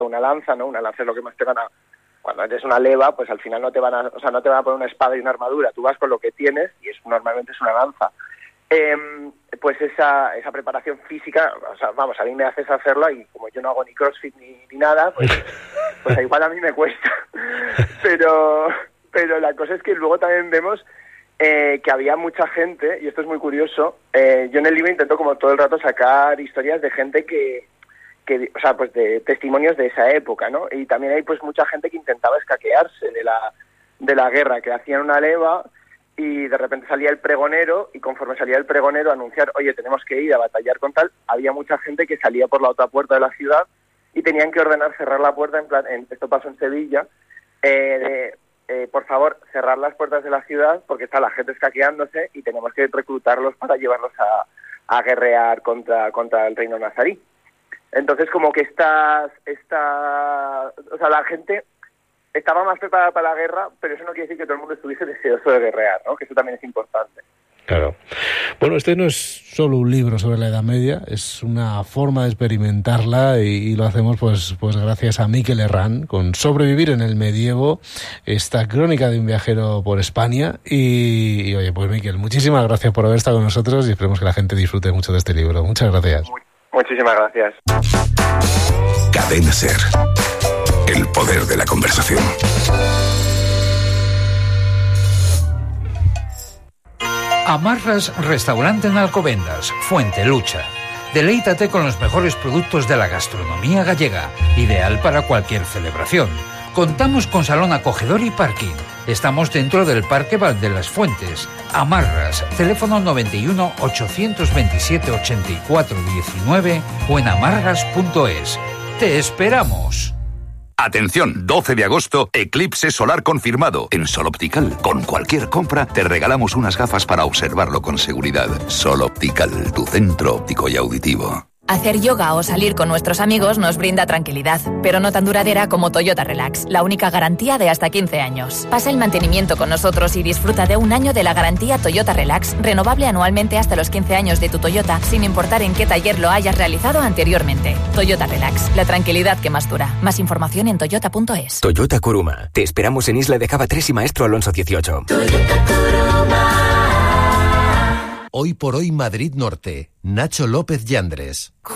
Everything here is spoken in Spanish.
una lanza, ¿no? Una lanza es lo que más te van a... Cuando eres una leva, pues al final no te van a poner una espada y una armadura, tú vas con lo que tienes y normalmente es una lanza. Pues esa preparación física, o sea, vamos, a mí me haces hacerla y como yo no hago ni crossfit ni nada, pues igual a mí me cuesta. Pero la cosa es que luego también vemos que había mucha gente, y esto es muy curioso, yo en el libro intento como todo el rato sacar historias de gente que o sea, pues de testimonios de esa época, ¿no? Y también hay pues mucha gente que intentaba escaquearse de la guerra, que hacían una leva y de repente salía el pregonero, y conforme salía el pregonero a anunciar, oye, tenemos que ir a batallar con tal, había mucha gente que salía por la otra puerta de la ciudad y tenían que ordenar cerrar la puerta, en plan, esto pasó en Sevilla, por favor, cerrar las puertas de la ciudad porque está la gente escaqueándose y tenemos que reclutarlos para llevarlos a guerrear contra el reino nazarí. Entonces, como que o sea, la gente estaba más preparada para la guerra, pero eso no quiere decir que todo el mundo estuviese deseoso de guerrear, ¿no? Que eso también es importante. Claro. Bueno, este no es solo un libro sobre la Edad Media, es una forma de experimentarla y lo hacemos pues gracias a Mikel Herrán con Sobrevivir en el Medievo, esta crónica de un viajero por España. Y oye, pues Mikel, muchísimas gracias por haber estado con nosotros y esperemos que la gente disfrute mucho de este libro. Muchas gracias. Muchísimas gracias. Cadena SER. El poder de la conversación. Amarras Restaurante en Alcobendas, Fuentelucha. Deleítate con los mejores productos de la gastronomía gallega, ideal para cualquier celebración. Contamos con salón acogedor y parking. Estamos dentro del Parque Val de las Fuentes. Amarras, teléfono 91 827 84 19 o en amarras.es. ¡Te esperamos! Atención, 12 de agosto, eclipse solar confirmado. En Sol Optical, con cualquier compra, te regalamos unas gafas para observarlo con seguridad. Sol Optical, tu centro óptico y auditivo. Hacer yoga o salir con nuestros amigos nos brinda tranquilidad, pero no tan duradera como Toyota Relax, la única garantía de hasta 15 años. Pasa el mantenimiento con nosotros y disfruta de un año de la garantía Toyota Relax, renovable anualmente hasta los 15 años de tu Toyota, sin importar en qué taller lo hayas realizado anteriormente. Toyota Relax, la tranquilidad que más dura. Más información en toyota.es. Toyota Kuruma. Te esperamos en Isla de Cava 3 y Maestro Alonso 18. Toyota Kuruma. Hoy por hoy Madrid Norte. Nacho López Yandres.